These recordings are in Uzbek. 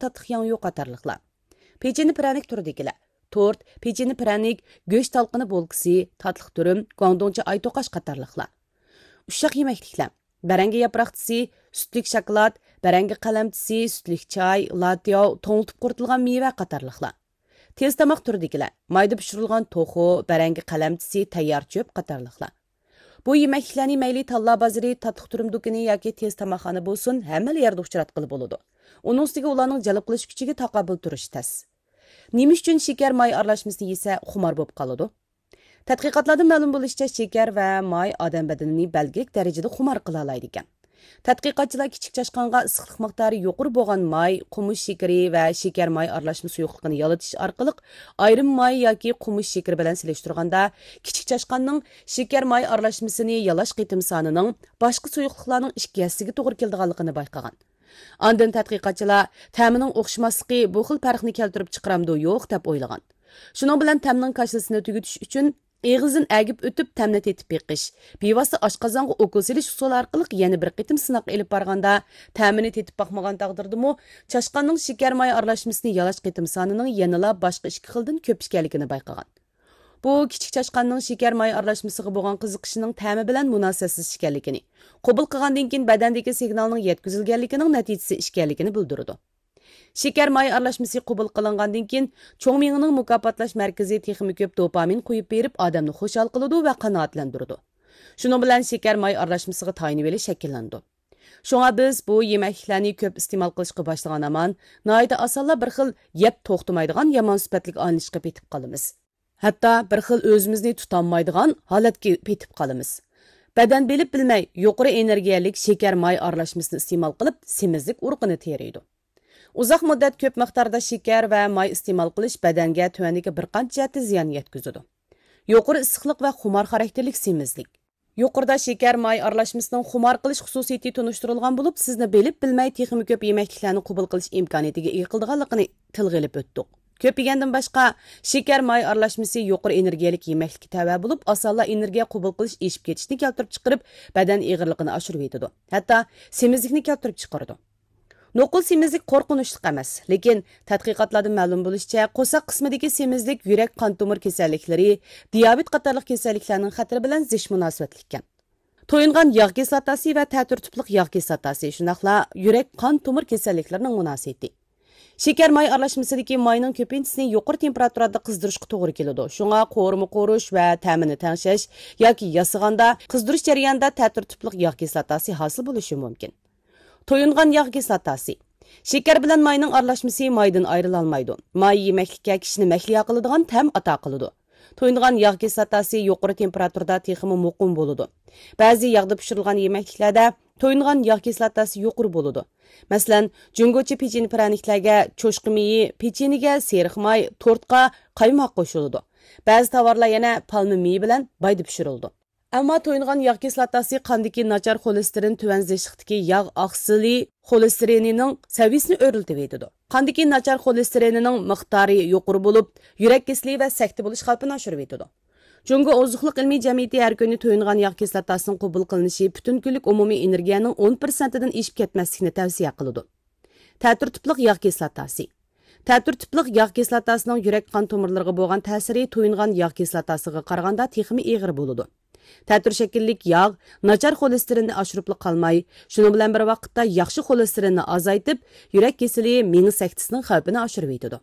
tatlıq yanğı qatarlıqlar. Pecheni pranik turidagilar. Tort, pecheni pranik, go'sht talqini bolkisi, tatlıq turum, guangdongcha ay to'qash qatarlıqlar. Uşaq yeməkliklər. Bərəngi yapraqçısı, sütlük şokolad, bərəngi qalamçısı, sütlük çay, latyo, to'ngiltib quritilgan meva qatarlıqlar. Tez tamaq turidagilar. Mayda pishirilgan to'xu, bərəngi qalamçısı, tayyor cho'p qatarlıqlar. Bu yeməkliklarni mayli talla bozori, tatlıq turum do'koni yoki tez tamoqxona bo'lsin, hamma yerda uchratqili bo'ladi. Uning ustiga ularning jalb qilish kuchiga taqobil turish tas. Nima uchun shakar may aralashmasini yesa xumor bo'lib qoladi? Tadqiqotlardan ma'lum bo'lishicha, shakar va may odam badanini belgilik darajada xumor qila oladi ekan. Tadqiqotchilar kichik chashqonga issiqlik miqdori yuqori bo'lgan may, qumush shakari va shakar may aralashma suyuqligini yalatish orqali ayrim may yoki qumush shakari bilan solishtirganda kichik chashqonning shakar may aralashmasini yalash qitim sonining boshqa suyuqliklarning 2 hissasiga to'g'ri keladiganligini bayqagan. Ondan tadqiqotchilar ta'mining o'xshamasligi bu xil farqni keltirib chiqaramdi yo'q deb o'ylagan. Shuning bilan ta'mning kashlasini tugutish uchun eg'izdan agib o'tib ta'mni tetib beqish, bevosita oshqozonga o'kil silish usuli orqali yana bir qitim sinoq elib borganda ta'mini tetib boqmagan taqdirdimi, chashqonning shakar may aralashmasini yalash qitim sonining yanala boshqa 2 xildan ko'p ekanligini bayqagan. Bu kichik chashqonning shakar may aralashmasiga bo'lgan qiziqishining ta'mi bilan munosabatsiz ekanligini, qabul qilgandan keyin badandagi signalning yetkazilganligining natijasi ekanligini bildirdi. Shakar may aralashmasi qabul qilingandan keyin cho'ng miyaning mukofotlash markazi texnik ko'p dopamin qo'yib berib, odamni xushal qiladi va qanoatlantiradi. Shuning bilan shakar may aralashmasiga tayinib olish shakllandi. Shunga biz bu yeməkliklarni ko'p iste'mol qilishga boshlagan aman, noyda osonla bir xil yeb to'xtamaydigan yomon sifatli olinishga petib qolamiz. Hatto bir xil o'zimizni tutolmaydigan holatga petib qolamiz. Badan bilib bilmay yuqori energiyalik shakar may aralashmasini iste'mol qilib, semizlik urug'ini teriydi. Uzoq muddat ko'p miqdorda shakar va may iste'mol qilish badanga tuaniga bir qancha jihatda ziyon yetkazadi. Yuqori issiqlik va xumor xarakterlik semizlik. Yuqorida shakar may aralashmasining xumor qilish xususiyati tunishtirilgan bo'lib, sizni bilib bilmay texnik ko'p yeməkliklarni qabul qilish imkoniyatiga ega qilganligini tilga olib o'tdik. Ko'p yegandan boshqa shakar may aralashmasi yuqori energiyalik yeməklikka tava bo'lib, osonla energiya qabul qilish eshib ketishni keltirib chiqarib, badan eg'irligini oshirib yetadi. Hatto semizlikni keltirib chiqaradi. Nuqul semizlik qo'rqinchli emas, lekin tadqiqotlardan ma'lum bo'lishicha, qo'saq qismidagi semizlik yurak qon tomir kasalliklari, diabet qatorliq kasalliklarning xatiri bilan zish munosabatli ekan. To'yingan yog' kislotasi va ta'tirtiblik yog' kislotasi shunaqla yurak qon tomir kasalliklarining munosabati. Shakar may aralashmasidagi mayning ko'pintisini yuqori temperaturada qizdirishga to'g'ri keladi. Shunga qo'rma qo'rish va ta'mini tangshash yoki yasig'anda qizdirish jarayonida ta'tirtiblik yog' kislotasi hosil bo'lishi mumkin. To'yingan yog' kislotasi. Shakar bilan mayning aralashmasi maydan ayrila olmaydi. May yeməklikka kishini mahliyo qiladigan ta'm ato qiladi. To'yingan yog' kislotasi yuqori temperaturada texmi muqim bo'ladi. Ba'zi yog'da pishirilgan yeməkliklarda to'yingan yog' kislotasi yuqori bo'ladi. Masalan, jungochi pecheni praniklarga cho'shqi miyi, pecheniga seriq may, tortga qaymoq qo'shiladi. Ba'zi tovarlar yana palma miyi bilan bayda pishiriladi. Ammo to'yingan yog' kislotasi qondagi nachar xolesterin tuvan zishliqdagi yog' oqsili xolesterinining saviyasini o'rnatib etadi. Qondagi nachar xolesterinining miqdori yuqori bo'lib, yurak kasali va sakta bo'lish xavfini oshirib etadi. Jungo ozuqliq ilmiy jamiyati har kuni to'yingan yog' kislotasining qabul qilinishi butun kunlik umumiy energiyaning 10% dan eshib ketmaslikni tavsiya qiladi. Ta'tirtiblik yog' kislotasi. Ta'tirtiblik yog' kislotasining yurak qon tomirlariga bo'lgan ta'siri to'yingan yog' kislotasiga qaraganda texmi eg'ir bo'ladi. Ta'tir shakillik yog' nachar xolesterinni oshirib qolmay, shuni bilan bir vaqtda yaxshi xolesterinni azaytib, yurak kasali, miya saktisining xavfini oshirib etadi.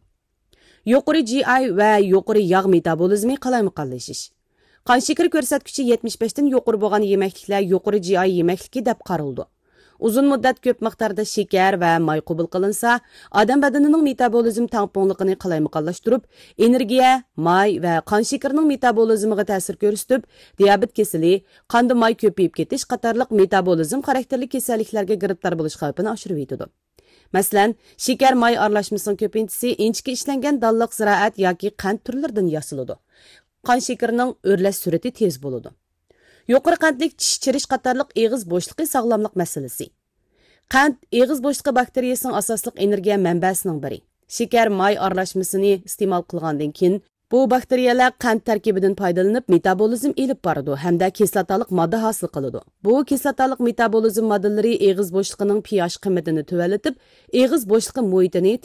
Yuqori GI va yuqori yog' metabolizmi qalaymiqonlashish. Qon shakari ko'rsatkichi 75 dan yuqori bo'lgan yeməkliklar yuqori GI yeməkliki deb qaraldi. Uzun muddat ko'p miqdorda shakar va may qabul qilinsa, odam badanining metabolizm tangponligini qalaymiqonlashtirib, energiya, may va qon shakarining metabolizmiga ta'sir ko'rsatib, diabet kasali, qonda may ko'payib ketish qatorliq metabolizm xarakterli kasalliklarga giribtor bo'lish xavfini oshirib etadi. Masalan, shakar may aralashmasining ko'pintisi inchga ishlangan dalliq ziroat yoki qand turlaridan yasaladi. Qon shakarining o'rlash surati tez bo'ladi. Yuqori qandlik tish chirish qatorliq eg'iz bo'shliqi sog'lomlik masalasi. Qand eg'iz bo'shliqi bakteriyasining asosliq energiya manbasining biri. Shakar may aralashmasini iste'mol qilgandan keyin bu bakteriyalar qand tarkibidan foydalanib metabolizm elib boradi hamda kislotalik modda hosil qiladi. Bu kislotalik metabolizm moddalari eg'iz bo'shliqining pH qiymatini tuvalatib, eg'iz bo'shliqi muhitini